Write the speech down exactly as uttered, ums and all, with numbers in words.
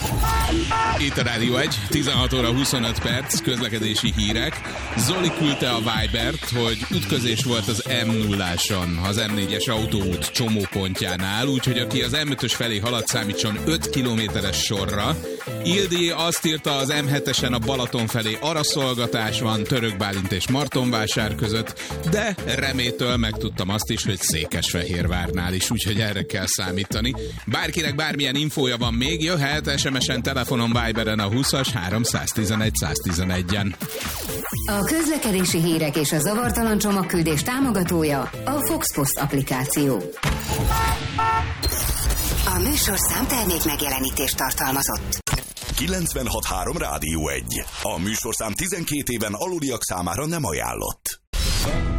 Itt a Rádió egy, tizenhat óra huszonöt perc, közlekedési hírek. Zoli küldte a Vibert, hogy ütközés volt az em nulláson, az em négyes autóút csomópontjánál, úgyhogy aki az em ötös felé halad, számítson öt kilométeres sorra. Ildi azt írta, az em hetesen a Balaton felé araszolgatás van, Török Bálint és Martonvásár között, de Remétől megtudtam azt is, hogy Székesfehérvárnál is, úgyhogy erre kell számítani. Bárkinek bármilyen infója van még, jöhet es em esen, telefonon, Viberen a húszas háromszáztizenegy száztizenegyen. A közlekedési hírek és a zavartalan csomagküldés támogatója a Fox Post applikáció. A műsorszám termék megjelenítést tartalmazott. kilencvenhat három Rádió egy. A műsorszám tizenkét éven aluliak számára nem ajánlott.